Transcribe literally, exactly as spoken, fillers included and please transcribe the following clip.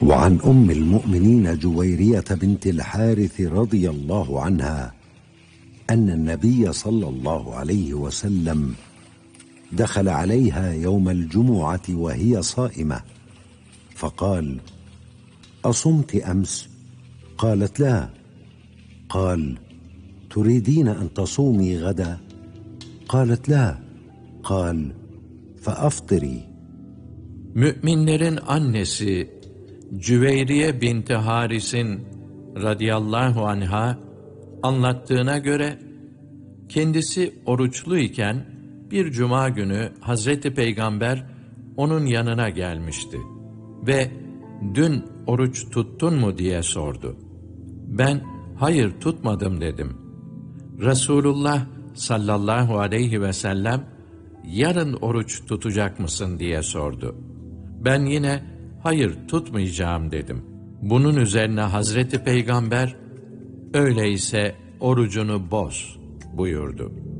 وعن أم المؤمنين جويرية بنت الحارث رضي الله عنها أن النبي صلى الله عليه وسلم دخل عليها يوم الجمعة وهي صائمة فقال: أصمت أمس؟ قالت: لا. قال: تريدين أن تصومي غدا؟ قالت: لا. قال: فأفطري. Müminlerin annesi Cüveyriye binti Haris'in radıyallahu anha anlattığına göre kendisi oruçluyken bir cuma günü Hazreti Peygamber onun yanına gelmişti ve dün oruç tuttun mu diye sordu. Ben hayır tutmadım dedim. Resulullah sallallahu aleyhi ve sellem yarın oruç tutacak mısın diye sordu. Ben yine hayır tutmayacağım dedim. Bunun üzerine Hazreti Peygamber öyleyse orucunu boz buyurdu.